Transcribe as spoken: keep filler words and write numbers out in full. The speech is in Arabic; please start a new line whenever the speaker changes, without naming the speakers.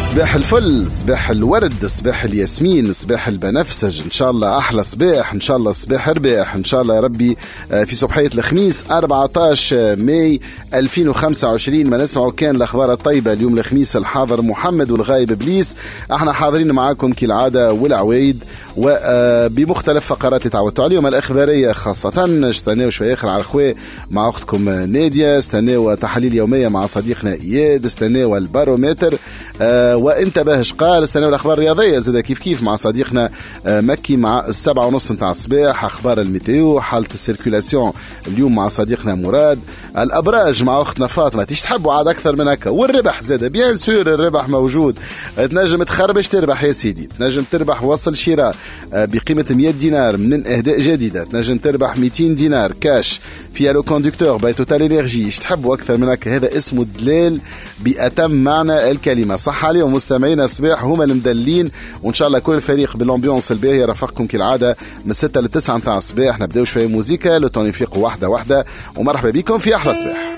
صباح الفل، صباح الورد، صباح الياسمين، صباح البنفسج، ان شاء الله احلى صباح، ان شاء الله صباح رباح، ان شاء الله يا ربي. في صبحيه الخميس أربعة عشر ماي ألفين وخمسة وعشرين ما نسمعوا كان الاخبار الطيبه. اليوم الخميس الحاضر محمد والغايب ابليس. احنا حاضرين معاكم كالعاده والعوايد وبمختلف فقرات اللي تعودتوا عليهم الاخباريه خاصه. استناو شويه اخر على الخوي مع اختكم ناديه، استناو تحاليل يوميه مع صديقنا اياد، استناو البارومتر أه وانت باهش قال، استناو الاخبار الرياضيه زاد كيف كيف مع صديقنا أه مكي مع السبعة ونص نتاع الصباح، اخبار الميتيو، حاله السيركولاسيون اليوم مع صديقنا مراد، الابراج مع اختنا فاطمه. تيش تحبوا عاد اكثر من هكا، والربح زاد بيان سور الربح موجود. تنجم تخربش تربح يا سيدي، تنجم تربح وصل شراء بقيمه مية دينار من اهداء جديده، تنجم تربح مئتين دينار كاش في الو كوندكتور باي توتال انرجي. ايش تحبوا اكثر من هكا؟ هذا اسمه دلال بأتم معنى الكلمه. صح عليهم مستمعينا الصباح، هما المدلين، وان شاء الله كل الفريق بالامبيونس الباهيه رافقكم كالعاده من ستة ل تسعة نتاع الصباح. نبداو شويه موزيكا لو توني فيق واحده واحده، ومرحبا بكم في احلى صباح.